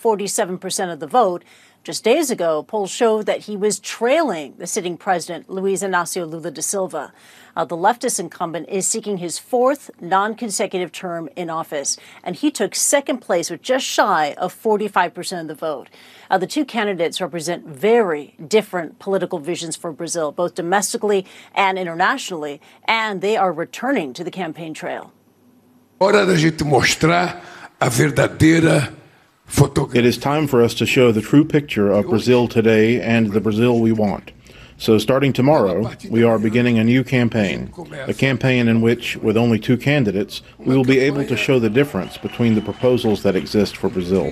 47% of the vote. Just days ago, polls showed that he was trailing the sitting president, Luiz Inácio Lula da Silva. The leftist incumbent is seeking his fourth non-consecutive term in office, and he took second place with just shy of 45% of the vote. The two candidates represent very different political visions for Brazil, both domestically and internationally, and they are returning to the campaign trail. Hora da gente mostrar a verdadeira fotografia. It is time for us to show the true picture of Brazil today and the Brazil we want. So starting tomorrow, we are beginning a new campaign, a campaign in which, with only two candidates, we will be able to show the difference between the proposals that exist for Brazil.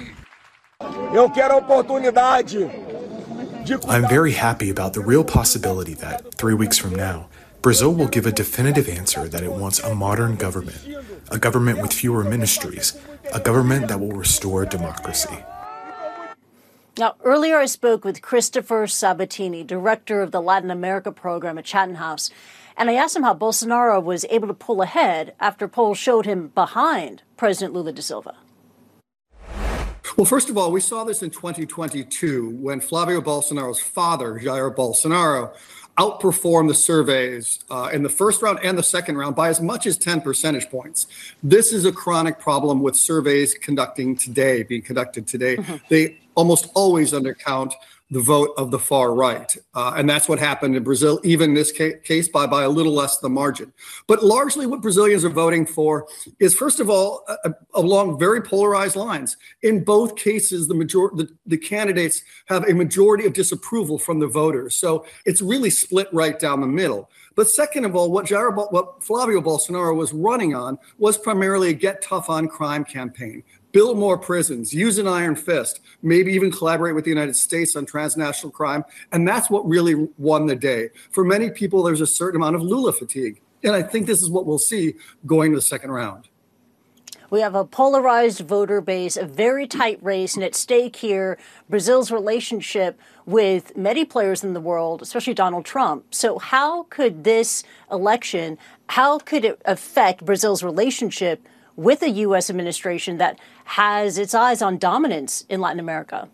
I'm very happy about the real possibility that, 3 weeks from now, Brazil will give a definitive answer that it wants a modern government, a government with fewer ministries, a government that will restore democracy. Now, earlier I spoke with Christopher Sabatini, director of the Latin America program at Chatham House, and I asked him how Bolsonaro was able to pull ahead after polls showed him behind President Lula da Silva. Well, first of all, we saw this in 2022 when Flavio Bolsonaro's father, Jair Bolsonaro, outperformed the surveys in the first round and the second round by as much as 10 percentage points. This is a chronic problem with surveys being conducted today. Mm-hmm. They almost always undercount the vote of the far right. And that's what happened in Brazil, even in this case by a little less than the margin. But largely what Brazilians are voting for is, first of all, along very polarized lines. In both cases, the candidates have a majority of disapproval from the voters. So it's really split right down the middle. But second of all, what Flavio Bolsonaro was running on was primarily a get tough on crime campaign. Build more prisons, use an iron fist, maybe even collaborate with the United States on transnational crime. And that's what really won the day. For many people, there's a certain amount of Lula fatigue. And I think this is what we'll see going to the second round. We have a polarized voter base, a very tight race, and at stake here, Brazil's relationship with many players in the world, especially Donald Trump. So how could this election, how could it affect Brazil's relationship with a U.S. administration that has its eyes on dominance in Latin America?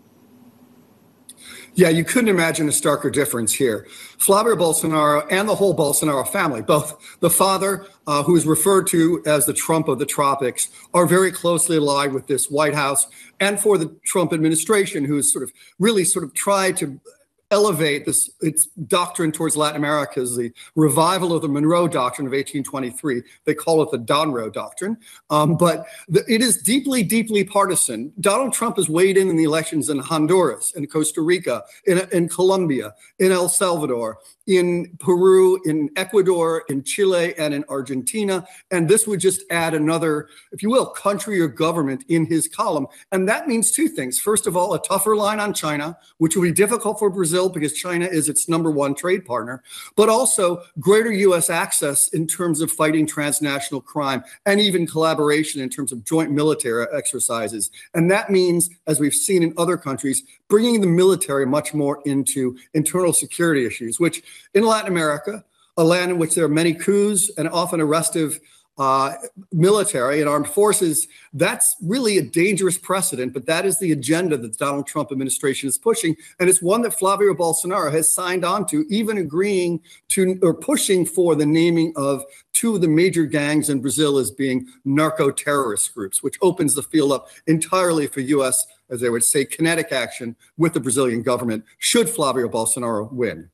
Yeah, you couldn't imagine a starker difference here. Flavio Bolsonaro and the whole Bolsonaro family, both the father, who is referred to as the Trump of the tropics, are very closely aligned with this White House, and for the Trump administration, who's really tried to elevate its doctrine towards Latin America as the revival of the Monroe Doctrine of 1823. They call it the Donroe Doctrine. But it is deeply, deeply partisan. Donald Trump has weighed in the elections in Honduras, in Costa Rica, in Colombia, in El Salvador, in Peru, in Ecuador, in Chile, and in Argentina. And this would just add another, if you will, country or government in his column. And that means two things. First of all, a tougher line on China, which will be difficult for Brazil because China is its number one trade partner, but also greater U.S. access in terms of fighting transnational crime and even collaboration in terms of joint military exercises. And that means, as we've seen in other countries, bringing the military much more into internal security issues, which in Latin America, a land in which there are many coups and often arrestive military and armed forces, that's really a dangerous precedent. But that is the agenda that the Donald Trump administration is pushing. And it's one that Flavio Bolsonaro has signed on to, even agreeing to or pushing for the naming of two of the major gangs in Brazil as being narco-terrorist groups, which opens the field up entirely for U.S., as they would say, kinetic action with the Brazilian government should Flavio Bolsonaro win.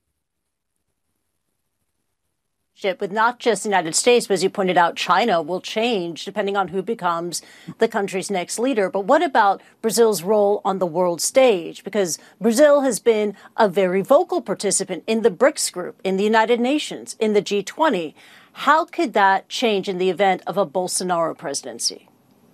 With not just the United States, but as you pointed out, China will change depending on who becomes the country's next leader. But what about Brazil's role on the world stage? Because Brazil has been a very vocal participant in the BRICS group, in the United Nations, in the G20. How could that change in the event of a Bolsonaro presidency?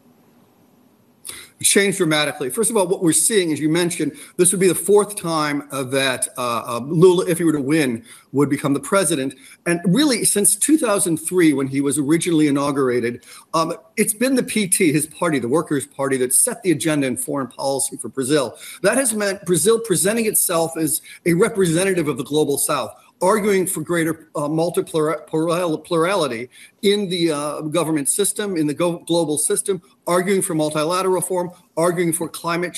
Changed dramatically. First of all, what we're seeing, as you mentioned, this would be the fourth time that Lula, if he were to win, would become the president. And really, since 2003, when he was originally inaugurated, it's been the PT, his party, the Workers' Party, that set the agenda in foreign policy for Brazil. That has meant Brazil presenting itself as a representative of the global South, arguing for greater plurality in the government system, in the global system, arguing for multilateral reform, arguing for climate